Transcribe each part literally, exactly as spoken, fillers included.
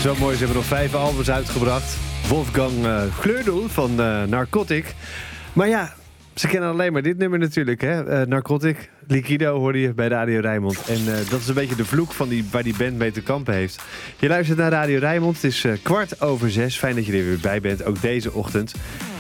Zo mooi, ze hebben nog vijf albums uitgebracht. Wolfgang uh, Kleurdel van uh, Narcotic. Maar ja, ze kennen alleen maar dit nummer natuurlijk, hè? Uh, Narcotic, Liquido hoorde je bij Radio Rijnmond. En uh, dat is een beetje de vloek van die, waar die band mee te kampen heeft. Je luistert naar Radio Rijnmond, het is uh, kwart over zes. Fijn dat je er weer bij bent, ook deze ochtend.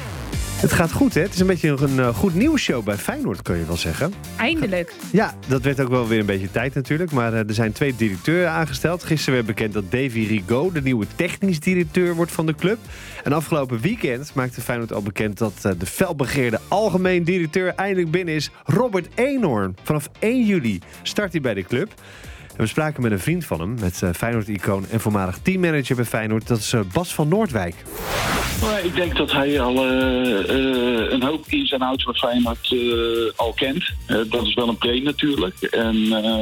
Het gaat goed, hè? Het is een beetje een uh, goed nieuwsshow bij Feyenoord, kun je wel zeggen. Eindelijk. Ja, dat werd ook wel weer een beetje tijd natuurlijk. Maar uh, er zijn twee directeuren aangesteld. Gisteren werd bekend dat Davy Rigaud de nieuwe technisch directeur wordt van de club. En afgelopen weekend maakte Feyenoord al bekend dat uh, de felbegeerde algemeen directeur eindelijk binnen is. Robert Eenhoorn. Vanaf één juli start hij bij de club. En we spraken met een vriend van hem, met uh, Feyenoord-icoon en voormalig teammanager bij Feyenoord. Dat is uh, Bas van Noordwijk. Nou, ik denk dat hij al uh, uh, een hoop ins en outs van Feyenoord uh, al kent. Uh, dat is wel een pre natuurlijk. En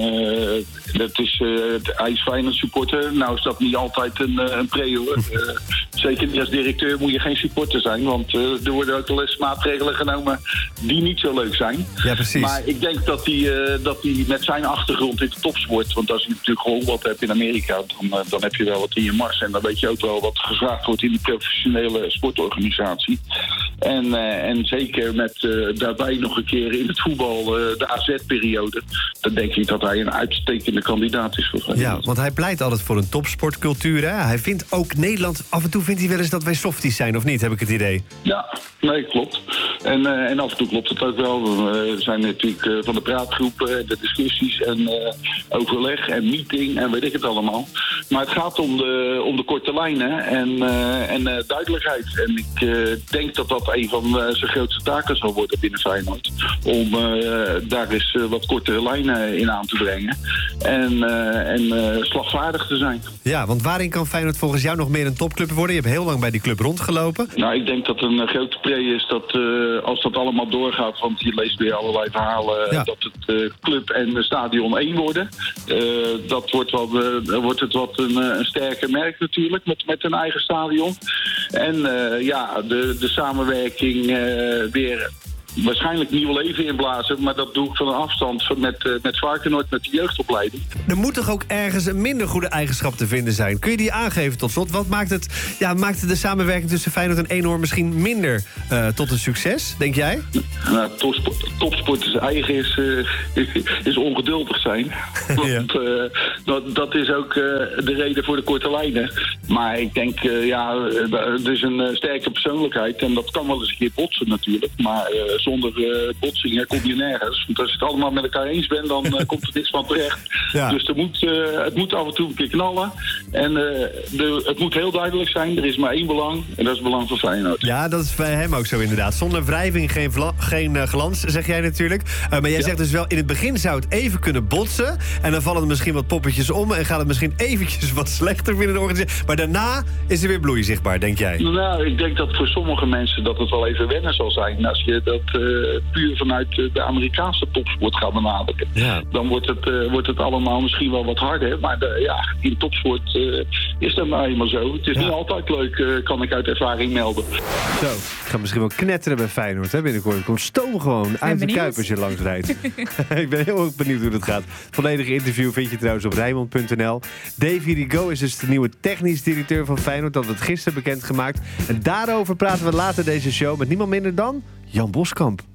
uh, dat is, uh, hij is Feyenoord supporter. Nou is dat niet altijd een, uh, een pre hoor. Uh, zeker niet als directeur moet je geen supporter zijn. Want uh, er worden ook wel eens maatregelen genomen die niet zo leuk zijn. Ja, precies. Maar ik denk dat hij, uh, dat hij met zijn achtergrond in de topsport... Want als je natuurlijk gewoon wat hebt in Amerika, dan, uh, dan heb je wel wat in je mars. En dan weet je ook wel wat gevraagd wordt in die professionele sportorganisatie. En, uh, en zeker met uh, daarbij nog een keer in het voetbal uh, de A Z-periode. Dan denk ik dat hij een uitstekende kandidaat is voor Feyenoord. Ja, want hij pleit altijd voor een topsportcultuur. Hè? Hij vindt ook Nederland, af en toe vindt hij wel eens dat wij softies zijn, of niet? Heb ik het idee? Ja, nee, klopt. En, uh, en af en toe klopt het ook wel. We uh, zijn natuurlijk uh, van de praatgroepen, de discussies en uh, overleg en meeting en weet ik het allemaal. Maar het gaat om de, om de korte lijnen en, uh, en uh, duidelijkheid. En ik uh, denk dat dat een van uh, zijn grootste taken zal worden binnen Feyenoord. Om uh, daar eens uh, wat kortere lijnen in aan te brengen. En, uh, en uh, slagvaardig te zijn. Ja, want waarin kan Feyenoord volgens jou nog meer een topclub worden? Je hebt heel lang bij die club rondgelopen. Nou, ik denk dat een uh, grote pre is dat uh, als dat allemaal doorgaat, want je leest weer allerlei verhalen, ja. dat het uh, club en stadion één worden. Uh, dat wordt, wat, uh, wordt het wat een, een sterker merk natuurlijk, met, met een eigen stadion. En uh, ja, de, de samenwerking uh, weer waarschijnlijk nieuw leven inblazen, maar dat doe ik van een afstand met, uh, met Varkenoord, met de jeugdopleiding. Er moet toch ook ergens een minder goede eigenschap te vinden zijn? Kun je die aangeven tot slot? Wat maakt het, ja, maakt de samenwerking tussen Feyenoord en Eenhoorn misschien minder uh, tot een succes, denk jij? Nou, topsport, topsporters eigen is, uh, is ongeduldig zijn. Want ja. uh, dat, dat is ook uh, de reden voor de korte lijnen. Maar ik denk, uh, ja, er is een uh, sterke persoonlijkheid en dat kan wel eens een keer botsen natuurlijk, maar uh, zonder uh, botsingen kom je nergens. Want als je het allemaal met elkaar eens bent, dan uh, komt er niks van terecht. Ja. Dus er moet, uh, het moet af en toe een keer knallen. En uh, de, het moet heel duidelijk zijn, er is maar één belang. En dat is het belang van Feyenoord. Ja, dat is bij hem ook zo inderdaad. Zonder wrijving geen, vla- geen uh, glans, zeg jij natuurlijk. Uh, maar jij ja. zegt dus wel, in het begin zou het even kunnen botsen. En dan vallen er misschien wat poppetjes om. En gaat het misschien eventjes wat slechter binnen de organisatie. Maar daarna is er weer bloei zichtbaar, denk jij? Nou, ik denk dat voor sommige mensen dat het wel even wennen zal zijn. Als je dat Uh, puur vanuit uh, de Amerikaanse topsport gaat benaderen. Ja. Dan wordt het, uh, wordt het allemaal misschien wel wat harder. Maar de, ja, in topsport uh, is dat nou eenmaal zo. Het is ja. niet altijd leuk, uh, kan ik uit ervaring melden. Zo, ik ga misschien wel knetteren bij Feyenoord hè, binnenkort. Ik kom stoom gewoon uit de kuip als je langs rijdt. Ik ben heel erg benieuwd hoe dat gaat. Volledige interview vind je trouwens op Rijnmond punt n l. Davy Rigaud is dus de nieuwe technisch directeur van Feyenoord. Dat werd gisteren bekendgemaakt. En daarover praten we later deze show met niemand minder dan Jan Boskamp.